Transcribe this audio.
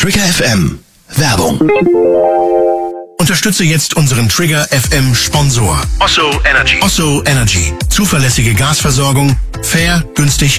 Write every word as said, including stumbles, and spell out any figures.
Trigger F M. Werbung. Unterstütze jetzt unseren Trigger F M Sponsor. Osso Energy. Osso Energy. Zuverlässige Gasversorgung. Fair, günstig